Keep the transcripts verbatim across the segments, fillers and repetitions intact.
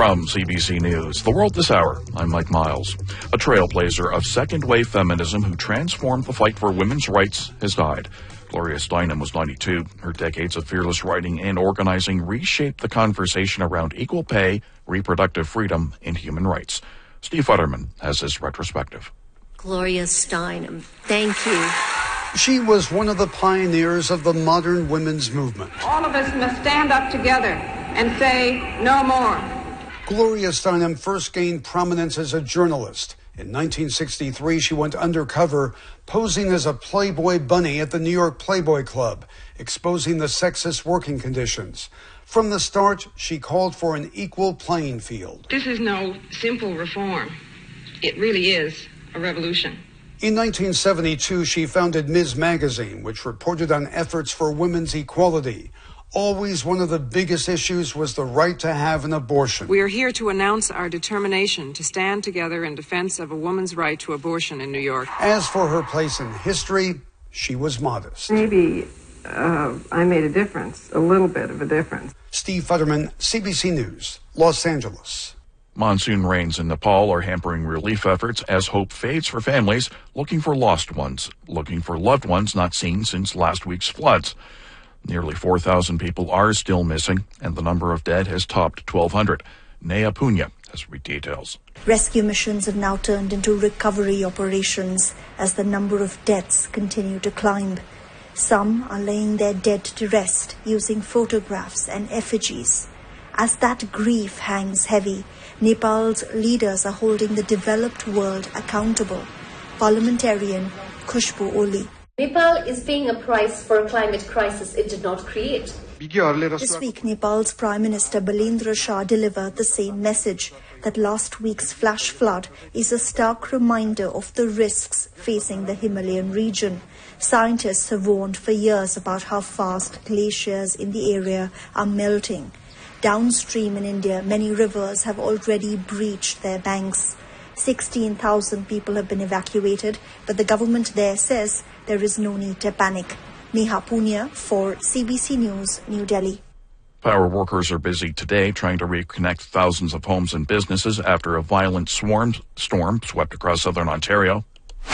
From C B C News, The World This Hour, I'm Mike Miles. A trailblazer of second-wave feminism who transformed the fight for women's rights has died. Gloria Steinem was ninety-two. Her decades of fearless writing and organizing reshaped the conversation around equal pay, reproductive freedom, and human rights. Steve Futterman has his retrospective. Gloria Steinem, thank you. She was one of the pioneers of the modern women's movement. All of us must stand up together and say no more. Gloria Steinem first gained prominence as a journalist. In nineteen sixty-three, she went undercover, posing as a Playboy bunny at the New York Playboy Club, exposing the sexist working conditions. From the start, she called for an equal playing field. This is no simple reform. It really is a revolution. In nineteen seventy-two, she founded Miz Magazine, which reported on efforts for women's equality. Always one of the biggest issues was the right to have an abortion. We are here to announce our determination to stand together in defense of a woman's right to abortion in New York. As for her place in history, she was modest. Maybe uh, I made a difference, a little bit of a difference. Steve Futterman, C B C News, Los Angeles. Monsoon rains in Nepal are hampering relief efforts as hope fades for families looking for lost ones, looking for loved ones not seen since last week's floods. Nearly four thousand people are still missing, and the number of dead has topped twelve hundred. Naya Punya has details. Rescue missions have now turned into recovery operations as the number of deaths continue to climb. Some are laying their dead to rest using photographs and effigies. As that grief hangs heavy, Nepal's leaders are holding the developed world accountable. Parliamentarian Khushbu Oli. Nepal is paying a price for a climate crisis it did not create. This week, Nepal's Prime Minister Balendra Shah delivered the same message, that last week's flash flood is a stark reminder of the risks facing the Himalayan region. Scientists have warned for years about how fast glaciers in the area are melting. Downstream in India, many rivers have already breached their banks. sixteen thousand people have been evacuated, but the government there says there is no need to panic. Neha Punya for C B C News, New Delhi. Power workers are busy today trying to reconnect thousands of homes and businesses after a violent swarm storm swept across southern Ontario.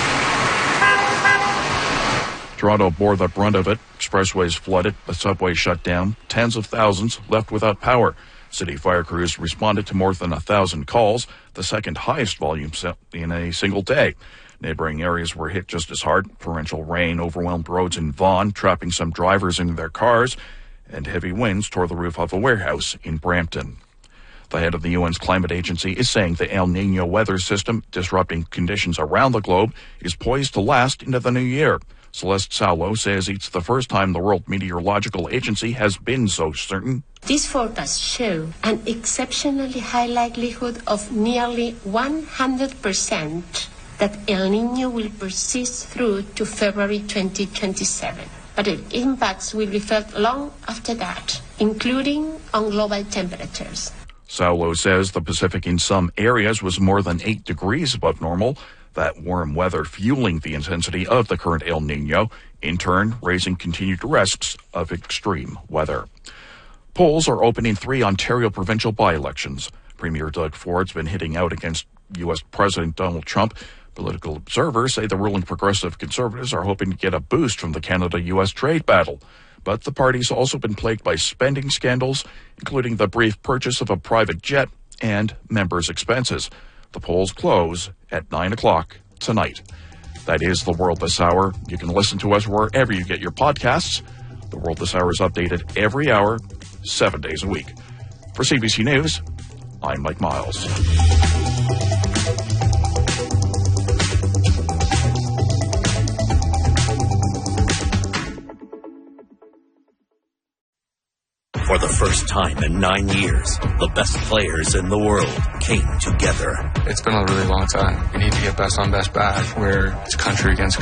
Toronto bore the brunt of it. Expressways flooded, the subway shut down, tens of thousands left without power. City fire crews responded to more than a thousand calls, the second highest volume in a single day. Neighboring areas were hit just as hard. Torrential rain overwhelmed roads in Vaughan, trapping some drivers in their cars, and heavy winds tore the roof of a warehouse in Brampton. The head of the U N's climate agency is saying the El Niño weather system, disrupting conditions around the globe, is poised to last into the new year. Celeste Saulo says it's the first time the World Meteorological Agency has been so certain. These forecasts show an exceptionally high likelihood of nearly one hundred percent that El Niño will persist through to February twenty twenty-seven. But its impacts will be felt long after that, including on global temperatures. Saulo says the Pacific in some areas was more than eight degrees above normal. That warm weather fueling the intensity of the current El Niño, in turn raising continued risks of extreme weather. Polls are open in three Ontario provincial by-elections. Premier Doug Ford's been hitting out against U S President Donald Trump. Political observers say the ruling Progressive Conservatives are hoping to get a boost from the Canada-U S trade battle. But the party's also been plagued by spending scandals, including the brief purchase of a private jet and members' expenses. The polls close at nine o'clock tonight. That is The World This Hour. You can listen to us wherever you get your podcasts. The World This Hour is updated every hour, seven days a week. For C B C News, I'm Mike Miles. For the first time in nine years, the best players in the world came together. It's been a really long time. We need to get best on best back, where it's country against